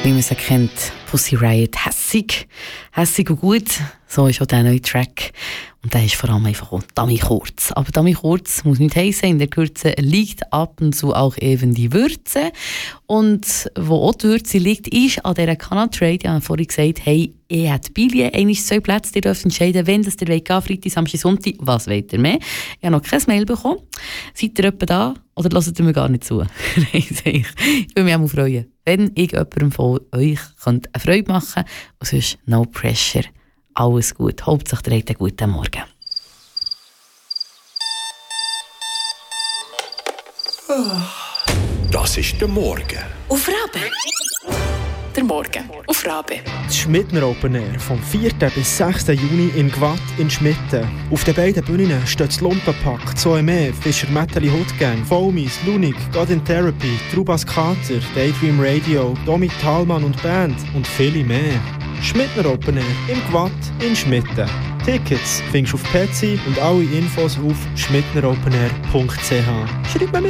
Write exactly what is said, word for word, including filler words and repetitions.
wie man sie kennt, Pussy Riot, hässig, hässig und gut. So ist auch der neue Track. Und der ist vor allem einfach auch Dummy Kurz. Aber Dummy Kurz muss nicht heissen, in der Kürze liegt ab und zu auch eben die Würze. Und wo auch die Würze liegt, ist an dieser Canna-Trade. Ich habe vorhin gesagt, hey, ich hätte Billie, eines zwei Plätze, ihr dürft entscheiden, wenn das ihr wollt, Freitag, Samstag, Sonntag, was wollt ihr mehr? Ich habe noch kein Mail bekommen. Seid ihr etwa da oder hört ihr mir gar nicht zu? Ich würde mich auch freuen, wenn ich jemandem von euch eine Freude machen könnte. Und sonst no pressure. Alles gut. Hauptsache, ihr habt einen guten Morgen. Das ist der Morgen. Auf Rabe. Der Morgen auf Rabe. Das Schmidtner Open Air vom vierten bis sechsten Juni in Gwatt in Schmitten. Auf den beiden Bühnen steht das Lumpenpack, Zoe Mee, Fischer Metalli Hoodgang, Foamies, Lunik, God in Therapy, Trubas Kater, Daydream Radio, Domi Thalmann und Band und viele mehr. Schmidtner Open Air im Gwatt in Schmitten. Tickets findest du auf Petsy und alle Infos auf schmidtneropenair punkt c h. Schreib mir mit.